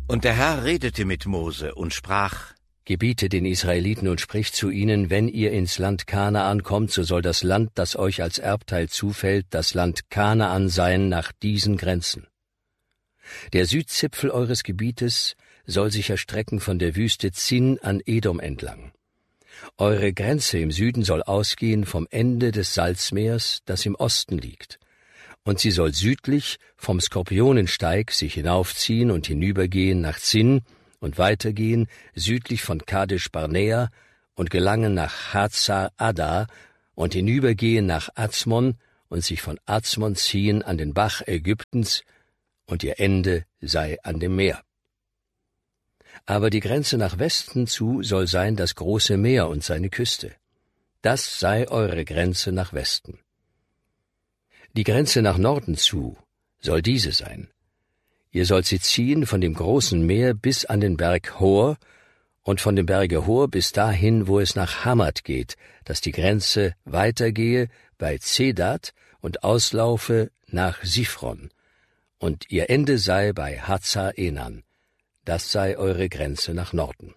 Und der Herr redete mit Mose und sprach: Gebiete den Israeliten und spricht zu ihnen, wenn ihr ins Land Kanaan kommt, so soll das Land, das euch als Erbteil zufällt, das Land Kanaan sein nach diesen Grenzen. Der Südzipfel eures Gebietes soll sich erstrecken von der Wüste Zin an Edom entlang. Eure Grenze im Süden soll ausgehen vom Ende des Salzmeers, das im Osten liegt, und sie soll südlich vom Skorpionensteig sich hinaufziehen und hinübergehen nach Zin und weitergehen südlich von Kadesh Barnea und gelangen nach Hazar Adda und hinübergehen nach Azmon und sich von Azmon ziehen an den Bach Ägyptens, und ihr Ende sei an dem Meer. Aber die Grenze nach Westen zu soll sein das große Meer und seine Küste. Das sei eure Grenze nach Westen. Die Grenze nach Norden zu soll diese sein. Ihr sollt sie ziehen von dem großen Meer bis an den Berg Hor und von dem Berge Hor bis dahin, wo es nach Hamat geht, dass die Grenze weitergehe bei Zedad und auslaufe nach Siphron, und ihr Ende sei bei Hazar Enan. Das sei eure Grenze nach Norden.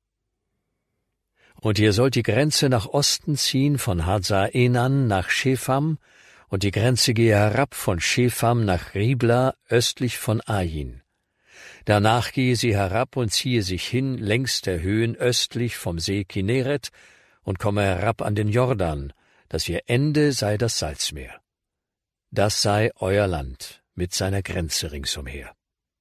Und ihr sollt die Grenze nach Osten ziehen von Hazar Enan nach Shepham, und die Grenze gehe herab von Shepham nach Ribla östlich von Ain. Danach gehe sie herab und ziehe sich hin längs der Höhen östlich vom See Kinneret und komme herab an den Jordan, dass ihr Ende sei das Salzmeer. Das sei euer Land mit seiner Grenze ringsumher.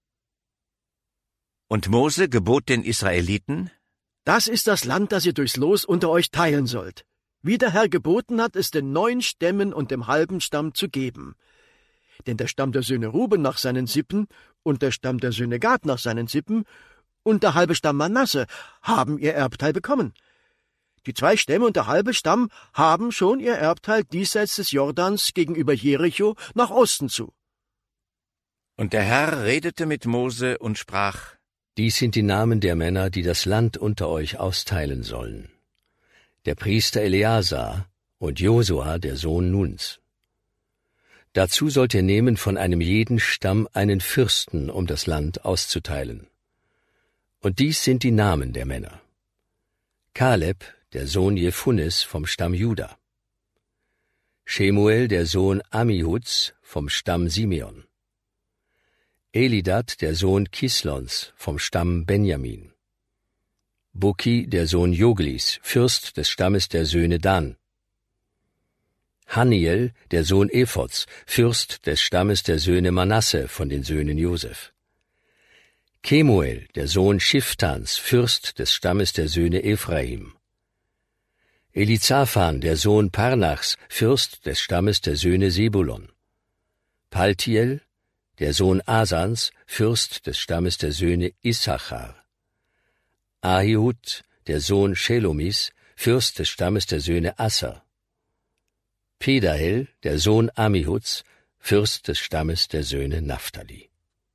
Und Mose gebot den Israeliten: Das ist das Land, das ihr durchs Los unter euch teilen sollt. Wie der Herr geboten hat, es den 9 Stämmen und dem halben Stamm zu geben. Denn der Stamm der Söhne Ruben nach seinen Sippen und der Stamm der Söhne Gad nach seinen Sippen und der halbe Stamm Manasse haben ihr Erbteil bekommen. Die 2 Stämme und der halbe Stamm haben schon ihr Erbteil diesseits des Jordans gegenüber Jericho nach Osten zu. Und der Herr redete mit Mose und sprach: Dies sind die Namen der Männer, die das Land unter euch austeilen sollen. Der Priester Eleazar und Josua, der Sohn Nuns. Dazu sollt ihr nehmen von einem jeden Stamm einen Fürsten, um das Land auszuteilen. Und dies sind die Namen der Männer: Kaleb, der Sohn Jephunes vom Stamm Juda. Shemuel, der Sohn Amihuds vom Stamm Simeon. Elidad, der Sohn Kislons vom Stamm Benjamin. Buki, der Sohn Joglis, Fürst des Stammes der Söhne Dan. Haniel, der Sohn Ephods, Fürst des Stammes der Söhne Manasse von den Söhnen Josef. Kemuel, der Sohn Shiftans, Fürst des Stammes der Söhne Ephraim. Elizaphan, der Sohn Parnachs, Fürst des Stammes der Söhne Sebulon. Paltiel, der Sohn Asans, Fürst des Stammes der Söhne Issachar. Ahihud, der Sohn Shelomis, Fürst des Stammes der Söhne Asser. Pedahel, der Sohn Amihuds, Fürst des Stammes der Söhne Naphtali.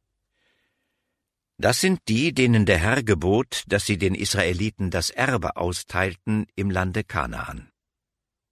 Das sind die, denen der Herr gebot, dass sie den Israeliten das Erbe austeilten im Lande Kanaan.